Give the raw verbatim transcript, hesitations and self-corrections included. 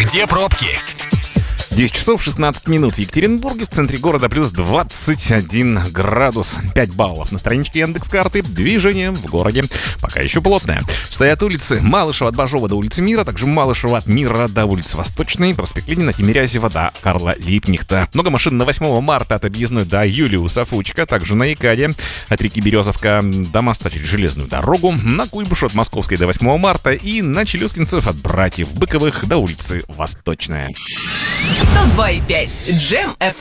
Где пробки? девять часов шестнадцать минут в Екатеринбурге, в центре города плюс двадцать один градус. пять баллов на страничке Яндекс.Карты. Движение в городе пока еще плотное. Стоят улицы Малышева от Бажова до улицы Мира, также Малышева от Мира до улицы Восточной, проспект Ленина, Тимирязева до Карла Липкнехта. Много машин на восьмого марта от Объездной до Юлиуса Фучка, также на Икаде от реки Березовка до моста через железную дорогу, на Куйбышу от Московской до восьмого марта и на Челюскинцев от братьев Быковых до улицы Восточная. сто два и пять Джем эф эм.